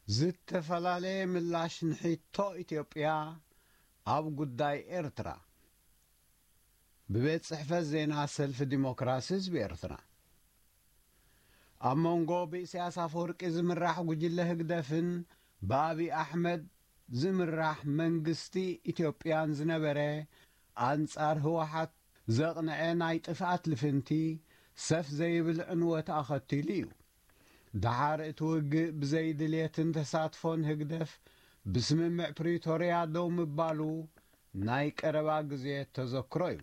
ዝተፈላለየ ምላሽ ንሕቶ ኢትዮጵያ ኣብ ጉዳይ ኤርትራ ብቤት ጽሕፈት ዜና ሰልፊ ዲሞክራሲ ህዝቢ ኤርትራ ኣብ መንጎ ብኢሳያስ አፈወርቂ ዝምራሕ ጉጅለ ህግደፍን ብአብይ አሕመድ ዝምራሕ መንግስቲ ኢትዮጵያን ዝነበረ አንጻር ህወሓት ዘቕንዐ ናይ ጥፍኣት ልፍንቲ ሰፍ ዘይብል ዕንወት ኣኸቲሉ እዩ ድሓር እቲ ውግእ ብዘይድልየትን ተሳትፎን ህግደፍ ብስምምዕ ፕሪቶርያ ደው ምባሉ ናይ ቀረባ ግዜ ተዘክሮ እዩ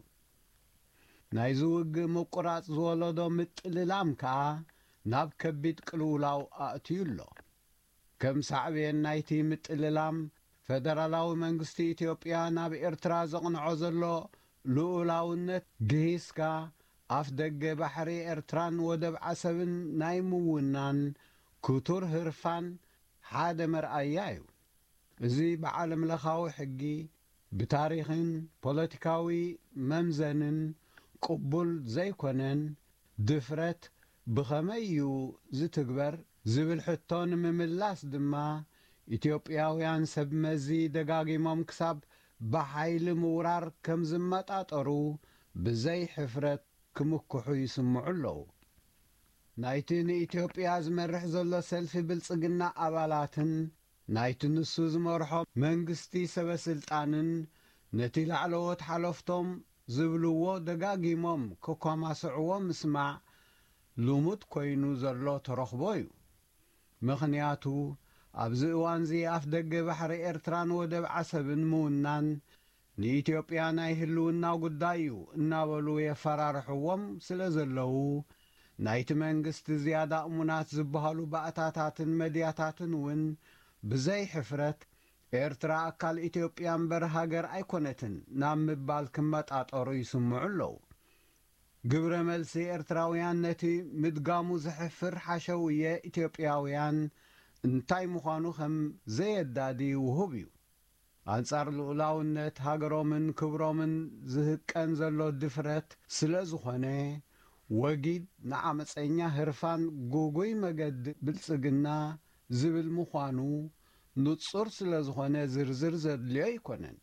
ናይ ዝውግእ ምቁራጽ ዝወለዶ ምጥልላም ከዓ ናብ ከቢድ ቅልውላው ኣእትዩሎ ከም ሳዕብየን ናይቲ ምጥልላም ፌደራላዊ መንግስቲ ኢትዮጵያ ናብ ኤርትራ ዘቕንዖ ዘሎ ልኡላውነት ግሂስካ ኣፍ ደገ ባሕሪ ኤርትራን ወደብ ዓሰብን ናይ ምውናን ክቱር ህርፋን ሓደ መርኣያ እዩ እዚ ብዓለም ለኻዊ ሕጊ ብታሪኽን ፖለቲካዊ መምዘንን ቅቡል ዘይኮነን ድፍረት ብኸመይ እዩ ዝትግበር ዝብል ሕቶ ንምምላስ ድማ ኢትዮጵያውያን ሰብ መዚ ደጋጊሞም ክሳብ ብሓይሊ ምውራር ከም ዝመጣጠሩ ብዘይ ሕፍረት ክምክሑ ይስምዑ ኣለዉ ናይቲ ንኢትዮጵያ ዝመርሕ ዘሎ ሰልፊ ብልጽግና ኣባላትን ናይቲ ንሱ ዝመርሖ መንግስቲ ሰበስልጣንን ነቲ ላዕለዎት ሓለፍቶም ዝብልዎ ደጋጊሞም ከኳማስዕዎ ምስማዕ ልሙድ ኮይኑ ዘሎ ተረኽቦ እዩ ምኽንያቱ ኣብዚ እዋን እዚ ኣፍ ደገ ባሕሪ ኤርትራን ወደብ ዓሰብን ምውናን ንኢትዮጵያ ናይ ህልውና ጉዳይ እዩ እናበሉ የፈራርሕዎም ስለ ዘለዉ ናይቲ መንግስቲ ዝያዳ እሙናት ዝበሃሉ ባእታታትን መድያታትን እውን ብዘይ ሕፍረት ኤርትራ ኣካል ኢትዮጵያ እምበር ሃገር ኣይኮነትን ናብ ምባል ክመጣጠሩ ይስምዑ ኣለዉ ግብረ መልሲ ኤርትራውያን ነቲ ምድጋሙ ዝሕፍር ሓሸውየ ኢትዮጵያውያን እንታይ ምዃኑ ከም ዘየዳዲ ውሁብ እዩ አንጻር ልኡላውነት ሃገሮምን ክብሮምን ዝህቀን ዘሎ ድፍረት ስለ ዝኾነ ወጊድ ንዓመፀኛ ህርፋን ጉጉይ መገዲ ብልጽግና ዝብል ምዃኑ ንጹር ስለ ዝኾነ ዝርዝር ዘድልዮ ኣይኮነን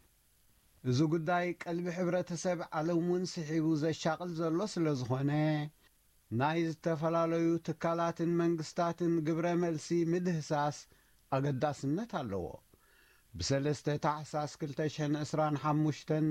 እዚ ጉዳይ ቀልቢ ሕብረተሰብ ዓለም እውን ስሒቡ ዘሻቅል ዘሎ ስለ ዝኾነ ናይ ዝተፈላለዩ ትካላትን መንግስታትን ግብረ መልሲ ምድህሳስ ኣገዳስነት ኣለዎ ብሰለስተ ታሕሳስ 2025